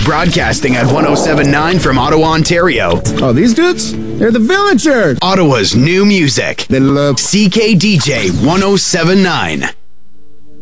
broadcasting at 1079 from Ottawa, Ontario. Oh, these dudes? They're the Villagers. Ottawa's new music. They love CKDJ 1079.